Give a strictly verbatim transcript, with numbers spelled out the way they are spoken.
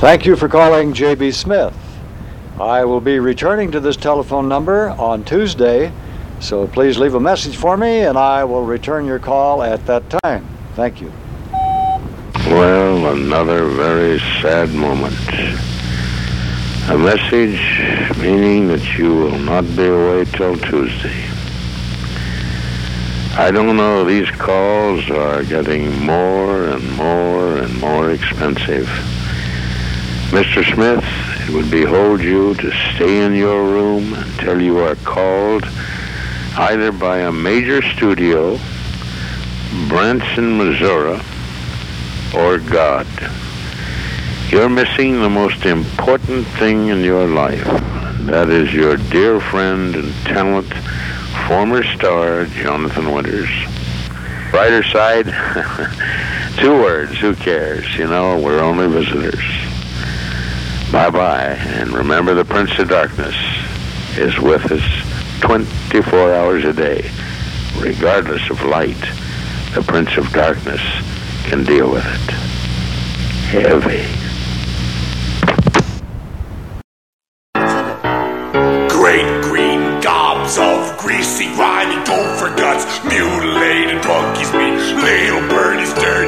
Thank you for calling J B. Smith. I will be returning to this telephone number on Tuesday, so please leave a message for me and I will return your call at that time. Thank you. Well, another very sad moment. A message meaning that you will not be away till Tuesday. I don't know, these calls are getting more and more and more expensive. Mister Smith, it would behoove you to stay in your room until you are called either by a major studio, Branson, Missouri, or God. You're missing the most important thing in your life. That is your dear friend and talent, former star, Jonathan Winters. Brighter side, two words, who cares? You know, we're only visitors. Bye-bye, and remember the Prince of Darkness is with us twenty-four hours a day. Regardless of light, the Prince of Darkness can deal with it. Heavy.